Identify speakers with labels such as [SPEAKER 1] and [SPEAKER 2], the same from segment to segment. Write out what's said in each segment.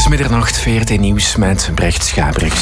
[SPEAKER 1] is middernacht, VRT Nieuws met Brecht Schabriks.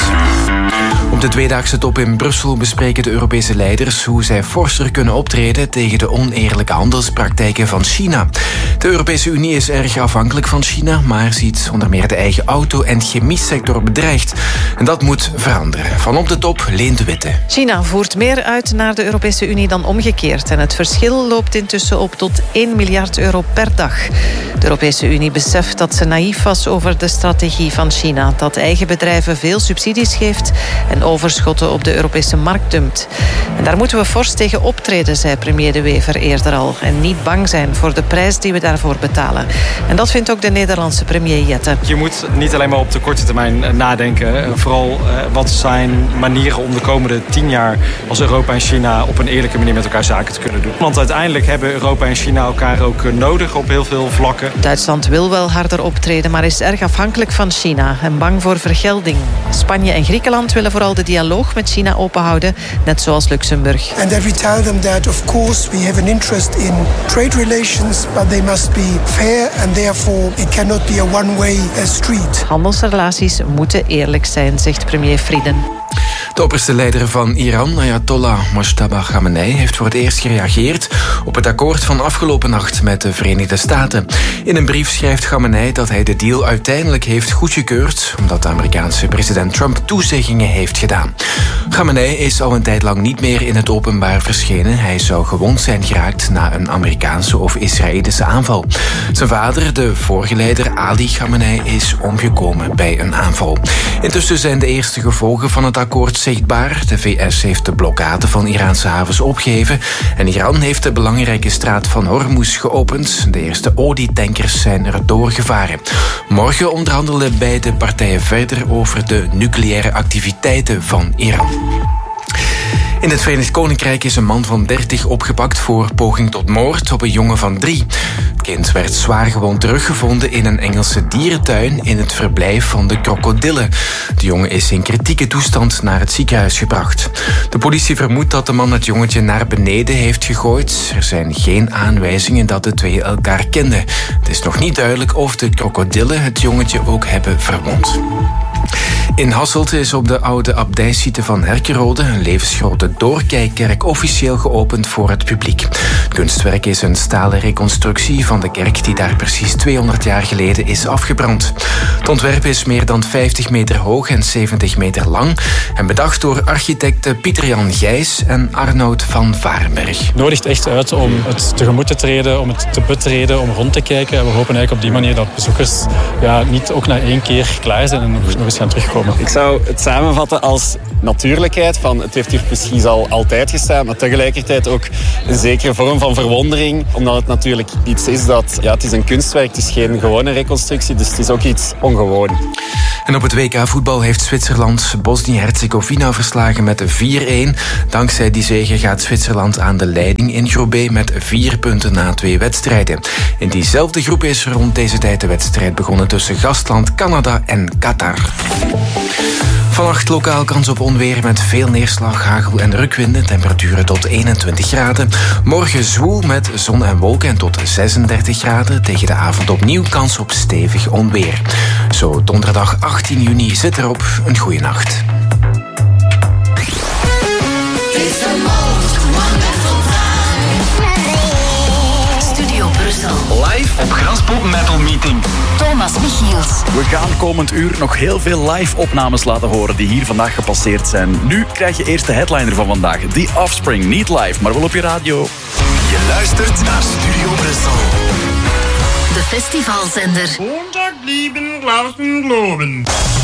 [SPEAKER 1] Op de tweedaagse top in Brussel bespreken de Europese leiders hoe zij forser kunnen optreden tegen de oneerlijke handelspraktijken van China. De Europese Unie is erg afhankelijk van China, maar ziet onder meer de eigen auto- en chemiesector bedreigd. En dat moet veranderen. Van op de top, Leen de Witte.
[SPEAKER 2] China voert meer uit naar de Europese Unie dan omgekeerd. En het verschil loopt intussen op tot 1 miljard euro per dag. De Europese Unie beseft dat ze naïef was over de strategie van China. Dat eigen bedrijven veel subsidies geeft en overschotten op de Europese markt dumpt. En daar moeten we fors tegen optreden, zei premier De Wever eerder al. En niet bang zijn voor de prijs die we daarvoor betalen. En dat vindt ook de Nederlandse premier Jette.
[SPEAKER 3] Je moet niet alleen maar op de korte termijn nadenken. Vooral wat zijn manieren om de komende 10 jaar als Europa en China op een eerlijke manier met elkaar zaken te kunnen doen. Want uiteindelijk hebben Europa en China elkaar ook nodig op heel veel vlakken.
[SPEAKER 2] Duitsland wil wel harder optreden, maar is erg afhankelijk van China en bang voor vergelding. Spanje en Griekenland willen vooral de dialoog met China openhouden, net zoals Luxemburg.
[SPEAKER 4] And that we tell them that of course we have an interest in trade relations, but they must be fair and therefore it cannot be a one-way street.
[SPEAKER 2] Handelsrelaties moeten eerlijk zijn, zegt premier Frieden.
[SPEAKER 1] De opperste leider van Iran, Ayatollah Mojtaba Khamenei, heeft voor het eerst gereageerd op het akkoord van afgelopen nacht met de Verenigde Staten. In een brief schrijft Khamenei dat hij de deal uiteindelijk heeft goedgekeurd, omdat de Amerikaanse president Trump toezeggingen heeft gedaan. Khamenei is al een tijd lang niet meer in het openbaar verschenen. Hij zou gewond zijn geraakt na een Amerikaanse of Israëlische aanval. Zijn vader, de vorige leider Ali Khamenei, is omgekomen bij een aanval. Intussen zijn de eerste gevolgen van het akkoord zichtbaar. De VS heeft de blokkade van Iraanse havens opgeheven en Iran heeft de belangrijke straat van Hormuz geopend. De eerste olietankers zijn er doorgevaren. Morgen onderhandelen beide partijen verder over de nucleaire activiteiten van Iran. In het Verenigd Koninkrijk is een man van 30 opgepakt voor poging tot moord op een jongen van 3. Het kind werd zwaargewond teruggevonden in een Engelse dierentuin in het verblijf van de krokodillen. De jongen is in kritieke toestand naar het ziekenhuis gebracht. De politie vermoedt dat de man het jongetje naar beneden heeft gegooid. Er zijn geen aanwijzingen dat de twee elkaar kenden. Het is nog niet duidelijk of de krokodillen het jongetje ook hebben verwond. In Hasselt is op de oude abdijsite van Herkenrode een levensgrote doorkijkkerk officieel geopend voor het publiek. Het kunstwerk is een stalen reconstructie van de kerk die daar precies 200 jaar geleden is afgebrand. Het ontwerp is meer dan 50 meter hoog en 70 meter lang en bedacht door architecten Pieter-Jan Gijs en Arnoud van Varenberg.
[SPEAKER 5] Het nodigt echt uit om het tegemoet te treden, om het te betreden, om rond te kijken. En we hopen eigenlijk op die manier dat bezoekers niet ook na 1 keer klaar zijn en nog eens gaan terugkomen.
[SPEAKER 6] Ik zou het samenvatten als natuurlijkheid. Van het heeft hier misschien al altijd gestaan, maar tegelijkertijd ook een zekere vorm van verwondering. Omdat het natuurlijk iets is dat... Ja, het is een kunstwerk, het is geen gewone reconstructie, dus het is ook iets ongewoon.
[SPEAKER 1] En op het WK voetbal heeft Zwitserland Bosnië-Herzegovina verslagen met 4-1. Dankzij die zege gaat Zwitserland aan de leiding in groep B met 4 punten na 2 wedstrijden. In diezelfde groep is rond deze tijd de wedstrijd begonnen tussen gastland Canada en Qatar. Vannacht lokaal kans op onweer met veel neerslag, hagel en rukwinden. Temperaturen tot 21 graden. Morgen zwoel met zon en wolken en tot 36 graden. Tegen de avond opnieuw kans op stevig onweer. Zo donderdag 18 juni zit erop. Een goeie nacht.
[SPEAKER 7] Studio Brussel.
[SPEAKER 8] Live op Graspop Metal Meeting.
[SPEAKER 7] Thomas Michiels.
[SPEAKER 8] We gaan komend uur nog heel veel live opnames laten horen die hier vandaag gepasseerd zijn. Nu krijg je eerst de headliner van vandaag. The Offspring, niet live, maar wel op je radio.
[SPEAKER 9] Je luistert naar Studio Brussel.
[SPEAKER 7] De festivalzender.
[SPEAKER 10] Montag blieben draußen Globen.